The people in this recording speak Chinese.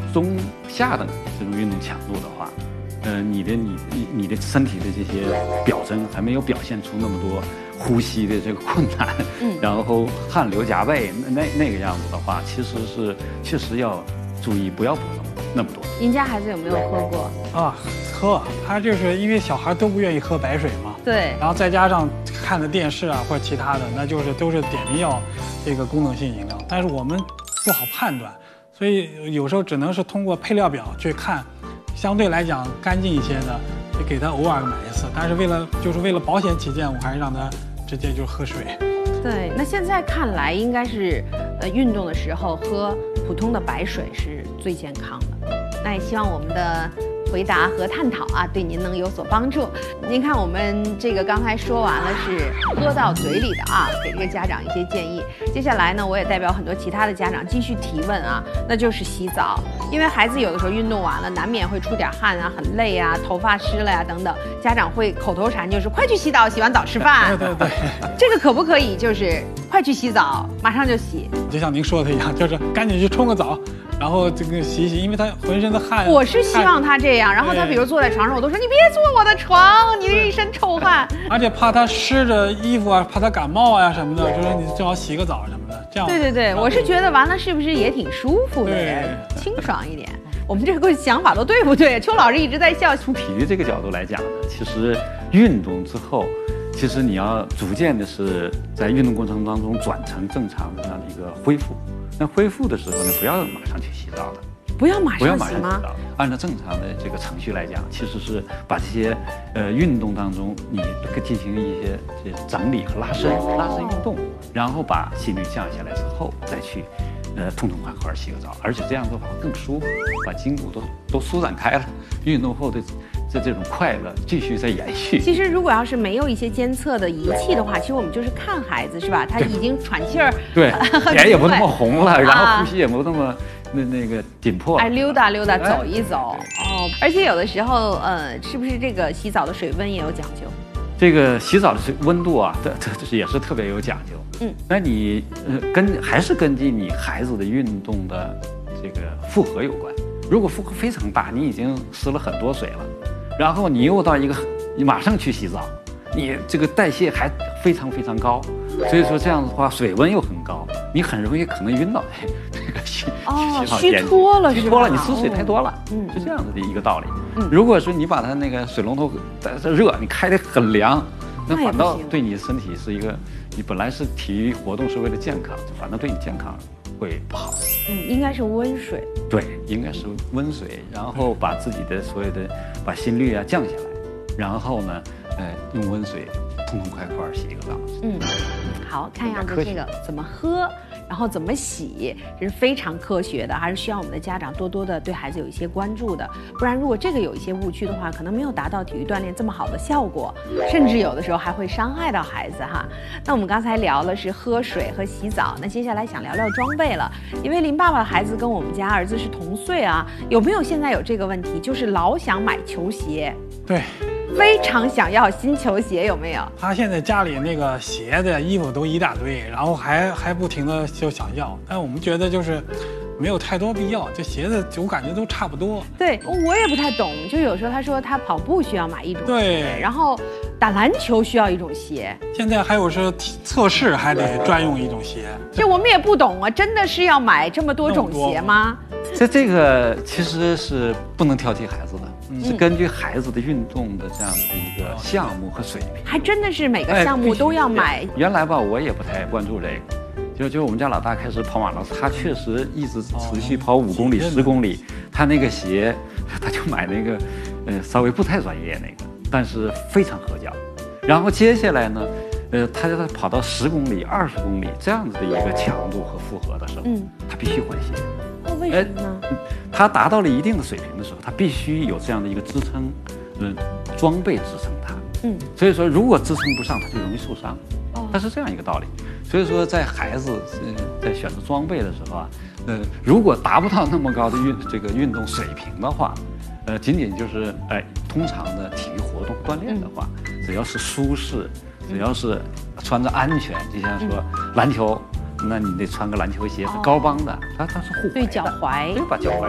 中下等这种运动强度的话，你的身体的这些表征还没有表现出那么多呼吸的这个困难，然后汗流浃背那个样子的话，确实要注意不要补那么多。 您家孩子有没有喝过？ 啊，喝，他就是因为小孩都不愿意喝白水嘛， 对， 然后再加上看的电视啊或者其他的，那就是都是点名要这个功能性饮料，但是我们不好判断，所以有时候只能是通过配料表去看，相对来讲干净一些的，就给他偶尔买一次，但是为了保险起见，我还是让他直接就喝水。 对，那现在看来应该是，运动的时候喝普通的白水是最健康的。那也希望我们的回答和探讨啊，对您能有所帮助。您看我们这个刚才说完了是喝到嘴里的啊，给这个家长一些建议。接下来呢，我也代表很多其他的家长继续提问啊，那就是洗澡。因为孩子有的时候运动完了，难免会出点汗啊，很累啊，头发湿了呀等等，家长会口头禅就是快去洗澡，洗完澡吃饭。 对， 这个可不可以就是快去洗澡，马上就洗？ 就像您说的一样，就是赶紧去冲个澡。然后这个洗一洗，因为他浑身的汗。 我是希望他这样，然后他比如坐在床上，我都说你别坐我的床，你这一身臭汗。 而且怕他湿着衣服啊，怕他感冒啊什么的，就说你最好洗个澡什么的，这样。 对，我是觉得完了是不是也挺舒服的，清爽一点。我们这个想法都对不对？邱老师一直在笑。 从体育这个角度来讲呢，其实运动之后，其实你要逐渐的是在运动过程当中转成正常的这样的一个恢复。那恢复的时候呢，不要马上去洗澡了， 不要马上洗吗？ 按照正常的这个程序来讲，其实是把这些运动当中你进行一些这整理和拉伸运动，然后把心率降下来之后再去痛快洗个澡，而且这样做法更舒服，把筋骨都舒展开了，运动后的这种快乐继续在延续。 其实如果要是没有一些监测的仪器的话，其实我们就是看孩子是吧？他已经喘气儿， 对，脸也不那么红了，然后呼吸也不那么那个紧迫， 溜达走一走哦。而且有的时候是不是这个洗澡的水温也有讲究？ 这个洗澡的温度啊，这也是特别有讲究。那你还是根据你孩子的运动的这个负荷有关。如果负荷非常大，你已经失了很多水了，然后你又到你马上去洗澡，你这个代谢还非常高，所以说这样子的话，水温又很高，你很容易可能晕倒这个洗澡间。 虚脱了， 你失水太多了，是这样子的一个道理。如果说你把它那个水龙头热，你开得很凉，那反倒对你身体是一个，你本来是体育活动是为了健康，反倒对你健康会不好。 应该是温水。对， 应该是温水，然后把自己的所有的把心率啊降下来，然后呢，用温水痛快洗一个澡。 好，看样子这个怎么喝，然后怎么洗，这是非常科学的，还是需要我们的家长多多的对孩子有一些关注的。不然如果这个有一些误区的话，可能没有达到体育锻炼这么好的效果，甚至有的时候还会伤害到孩子哈。那我们刚才聊了是喝水和洗澡，那接下来想聊聊装备了。因为林爸爸的孩子跟我们家儿子是同岁啊，有没有现在有这个问题，就是老想买球鞋？ 对。 非常想要新球鞋，有没有？ 他现在家里那个鞋子、衣服都一大堆，然后还不停的就想要，但我们觉得就是没有太多必要，这鞋子我感觉都差不多。 对，我也不太懂，就有时候他说他跑步需要买一种鞋， 对， 然后打篮球需要一种鞋， 现在还有是测试还得专用一种鞋， 这我们也不懂啊，真的是要买这么多种鞋吗？ 这个其实是不能挑剔孩子的。是根据孩子的运动的这样的一个项目和水平， 还真的是每个项目都要买。 原来吧，我也不太关注这个，就我们家老大开始跑马拉松，他确实一直持续跑5公里、10公里，他那个鞋，他就买那个，稍微不太专业那个，但是非常合脚。然后接下来呢，他跑到10公里、20公里这样子的一个强度和负荷的时候，他必须换鞋。 为什么呢？ 他达到了一定的水平的时候，他必须有这样的一个支撑，装备支撑他。所以说如果支撑不上，他就容易受伤。它是这样一个道理。所以说，在孩子在选择装备的时候啊，如果达不到那么高的运动水平的话，仅仅就是通常的体育活动锻炼的话，只要是舒适，只要是穿着安全，就像说篮球。那你得穿个篮球鞋，是高帮的，它是护踝的， 对脚踝， 对，把脚踝